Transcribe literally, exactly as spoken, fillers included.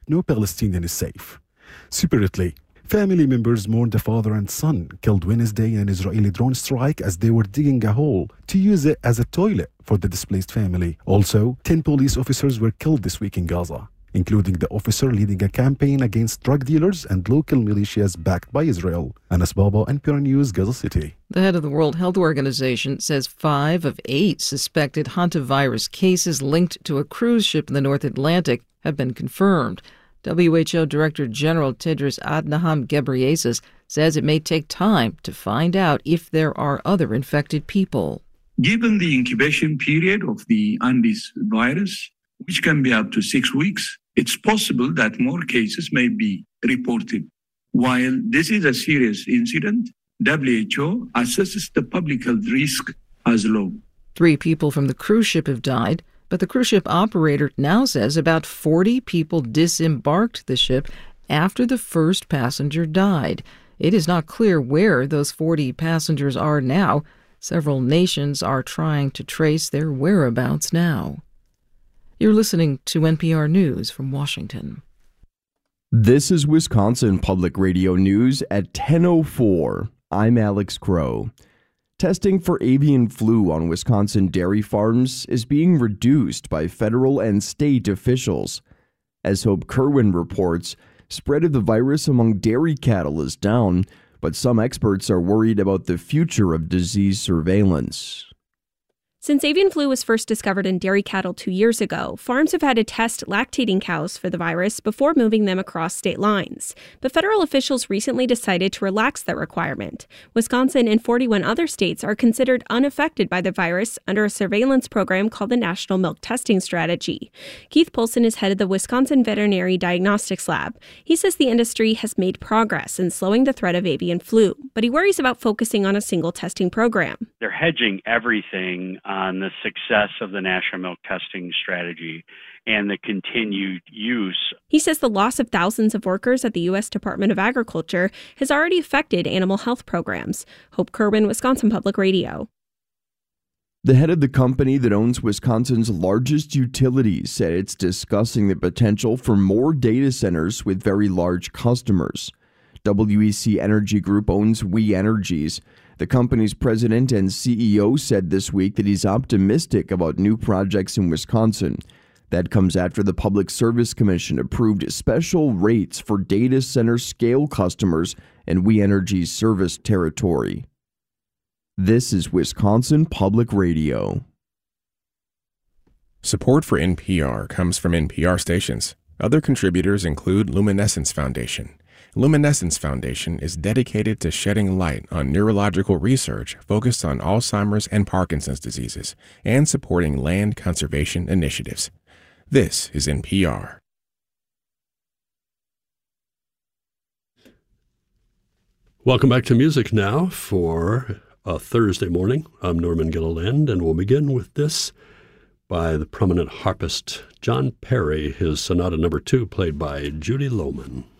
that no Palestinian is safe. Separately, family members mourn the father and son killed Wednesday in an Israeli drone strike as they were digging a hole to use it as a toilet for the displaced family. Also, ten police officers were killed this week in Gaza, including the officer leading a campaign against drug dealers and local militias backed by Israel. Anas Baba, N P R News, Gaza City. The head of the World Health Organization says five of eight suspected hantavirus cases linked to a cruise ship in the North Atlantic have been confirmed. W H O Director General Tedros Adhanom Ghebreyesus says it may take time to find out if there are other infected people. Given the incubation period of the Andes virus, which can be up to six weeks, it's possible that more cases may be reported. While this is a serious incident, W H O assesses the public health risk as low. Three people from the cruise ship have died, but the cruise ship operator now says about forty people disembarked the ship after the first passenger died. It is not clear where those forty passengers are now. Several nations are trying to trace their whereabouts now. You're listening to N P R News from Washington. This is Wisconsin Public Radio News at ten oh four. I'm Alex Crow. Testing for avian flu on Wisconsin dairy farms is being reduced by federal and state officials. As Hope Kerwin reports, spread of the virus among dairy cattle is down, but some experts are worried about the future of disease surveillance. Since avian flu was first discovered in dairy cattle two years ago, farms have had to test lactating cows for the virus before moving them across state lines. But federal officials recently decided to relax that requirement. Wisconsin and forty-one other states are considered unaffected by the virus under a surveillance program called the National Milk Testing Strategy. Keith Polson is head of the Wisconsin Veterinary Diagnostics Lab. He says the industry has made progress in slowing the threat of avian flu, but he worries about focusing on a single testing program. They're hedging everything on the success of the National Milk Testing Strategy and the continued use. He says the loss of thousands of workers at the U S Department of Agriculture has already affected animal health programs. Hope Kerwin, Wisconsin Public Radio. The head of the company that owns Wisconsin's largest utilities said it's discussing the potential for more data centers with very large customers. W E C Energy Group owns We Energies. The company's president and C E O said this week that he's optimistic about new projects in Wisconsin. That comes after the Public Service Commission approved special rates for data center scale customers in We Energies service territory. This is Wisconsin Public Radio. Support for N P R comes from N P R stations. Other contributors include Luminescence Foundation. Luminescence Foundation is dedicated to shedding light on neurological research focused on Alzheimer's and Parkinson's diseases and supporting land conservation initiatives. This is N P R. Welcome back to Music Now for a Thursday morning. I'm Norman Gilliland, and we'll begin with this by the prominent harpist John Perry, his Sonata Number Two, played by Judy Lohman.